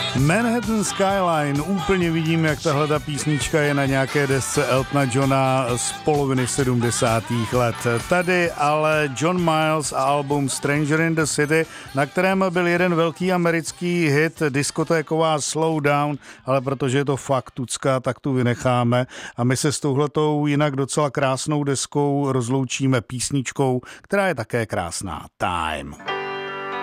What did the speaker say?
Manhattan Skyline, úplně vidím, jak tahle písnička je na nějaké desce Eltona Johna z poloviny 70. let. Tady ale John Miles a album Stranger in the City, na kterém byl jeden velký americký hit, diskotéková Slow Down, ale protože je to fakt tucka, tak tu vynecháme a my se s touhletou jinak docela krásnou deskou rozloučíme písničkou, která je také krásná. Time.